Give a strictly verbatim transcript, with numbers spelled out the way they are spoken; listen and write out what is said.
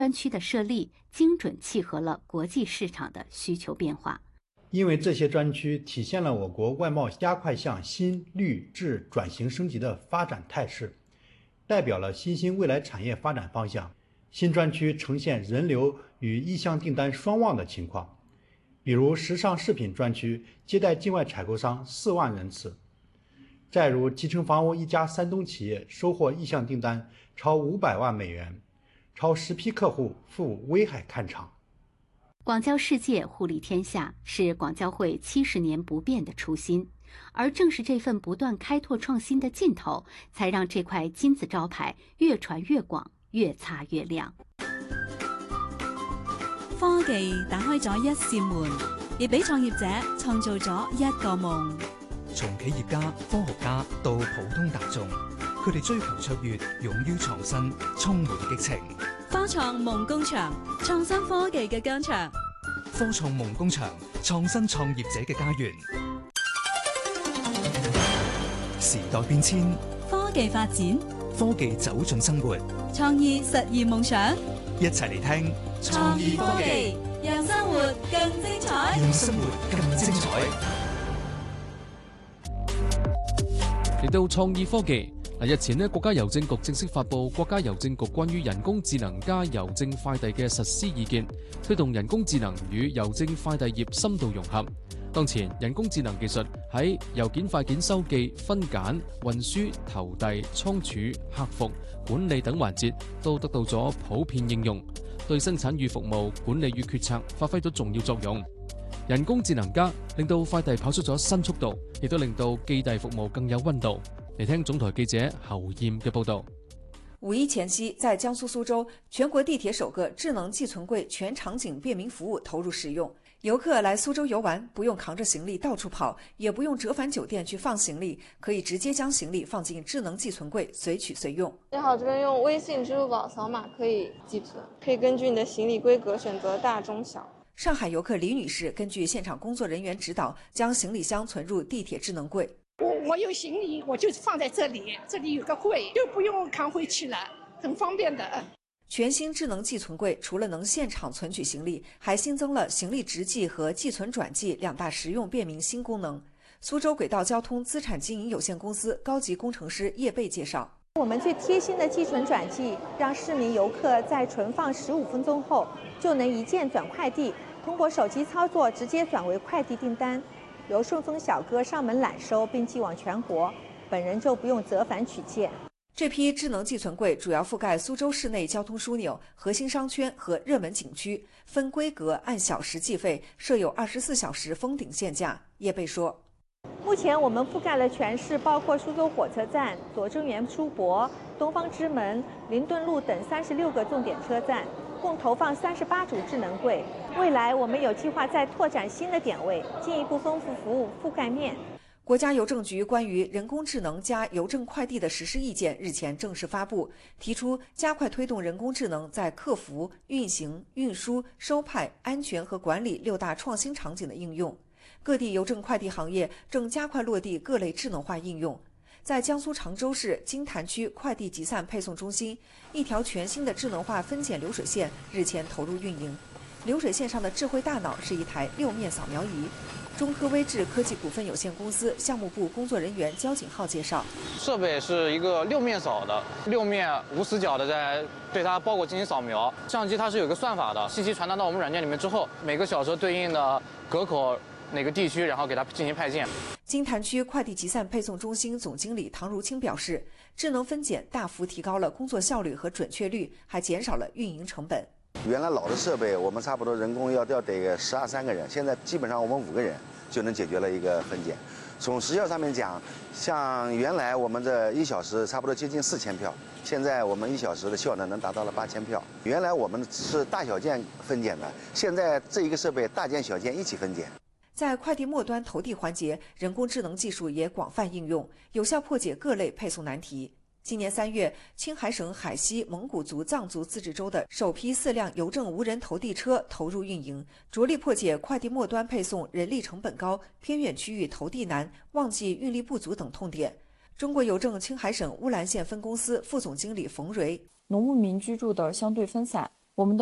专区的设立精准契合了国际市场的需求变化。 因为这些专区体现了我国外贸加快向新绿质转型升级的发展态势，代表了新兴未来产业发展方向。新专区呈现人流与意向订单双旺的情况，比如时尚饰品专区接待境外采购商四万人次，再如集成房屋一家山东企业收获意向订单超五百万美元，超十批客户赴威海看厂。 广交世界，互利天下是广交会七十年不变的初心，而正是这份不断开拓创新的劲头，才让这块金字招牌越傳越廣，越擦越亮。 科技打開咗一扇門，亦俾創業者創造咗一個夢。 從企業家、科學家到普通大眾，佢哋追求卓越，勇於創新，充滿激情。 科創夢工場，創新科技嘅疆場。 科創夢工場，創新創業者嘅家園。時代變遷， 科技發展， 科技走進生活， 創意實現夢想。 一齊嚟聽創意科技，讓生活更精彩。 讓生活更精彩。 嚟到創意科技。日前呢，國家郵政局正式發布國家郵政局關於人工智能加郵政快遞嘅實施意見，推動人工智能與郵政快遞業深度融合。當前人工智能技術喺郵件快件收寄、分揀、運輸、投遞、倉儲、客服、管理等環節都得到咗普遍應用，對生產與服務、管理與決策發揮咗重要作用。人工智能加令到快遞跑出咗新速度，亦都令到寄遞服務更有溫度。嚟聽總台記者侯艷嘅報道。 五一前夕，在江蘇蘇州，全國地鐵首個智能寄存櫃全場景便民服務投入使用。遊客來蘇州遊玩，不用扛着行李到處跑，也不用折返酒店去放行李，可以直接將行李放進智能寄存櫃，隨取隨用。 你好，這邊用微信、支付寶掃碼可以寄存，可以根據你的行李規格選擇大、中、小。 上海遊客李女士根據現場工作人員指導，將行李箱存入地鐵智能櫃。 我我有行李，我就放在這裡，這裡有個櫃，就不用扛回去了，很方便的。 全新智能寄存櫃除了能現場存取行李，還新增了行李直寄和寄存轉寄兩大實用便民新功能。蘇州軌道交通資產經營有限公司高級工程師葉貝介紹： 我們最貼心的寄存轉寄，讓市民遊客在存放十五分鐘後就能一鍵轉快遞，通過手機操作直接轉為快遞訂單。由順豐小哥上門攬收並寄往全國，本人就不用折返取件。 這批智能寄存櫃主要覆蓋蘇州市內交通樞紐、核心商圈和熱門景區，分規格按小時計費，設有二十四小時封頂限價。葉貝說： 目前我們覆蓋了全市，包括蘇州火車站、左正園書博、東方之門、林頓路等三十六個重點車站，共投放三十八組智能櫃。未來我們有計劃再拓展新的點位，進一步豐富服務覆蓋面。 國家郵政局關於人工智能加郵政快遞的實施意見日前正式發布，提出加快推動人工智能在客服、運行、運輸、收派、安全和管理六大創新場景的應用。各地郵政快遞行業正加快落地各類智能化應用。在江蘇常州市金壇區快遞集散配送中心，一條全新的智能化分揀流水線日前投入運營。流水線上的智慧大腦是一台六面掃描儀。中科微智科技股份有限公司項目部工作人員焦景浩介紹： 設備是一個六面掃的，六面無死角的在對它包裹進行掃描。相機它是有個算法的，信息傳達到我們軟件裡面之後，每個小時對應的隔口哪個地區，然後給它進行派件。 金壇區快遞集散配送中心總經理唐如清表示，智能分揀大幅提高了工作效率和準確率，還減少了運營成本。 原來老的設備，我們差不多人工要要得十二三個人，現在基本上我們五個人就能解決了一個分揀。從時效上面講，像原來我們這一小時差不多接近四千票，現在我們一小時的效能能達到了八千票。原來我們是大小件分揀的，現在這一個設備大件小件一起分揀。 在快遞末端投遞環節，人工智能技術也廣泛應用，有效破解各類配送難題。今年三月，青海省海西蒙古族藏族自治州的首批四輛郵政無人投遞車投入運營，着力破解快遞末端配送人力成本高、偏遠區域投遞難、旺季運力不足等痛點。中國郵政青海省烏蘭縣分公司副總經理馮蕊： 農牧民居住的相對分散， 我们的